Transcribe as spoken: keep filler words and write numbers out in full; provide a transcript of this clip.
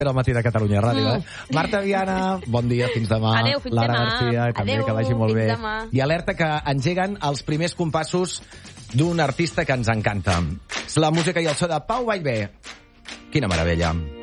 Al matí de Catalunya Ràdio, eh? Marta Viana, bon dia, fins demà. Adéu, fins Lara demà. Garcia, també, Adéu, que vagi molt fins bé. demà. I alerta que engeguen els primers compassos d'un artista que ens encanta. És la música i el so de Pau Vallvé. Quina meravella.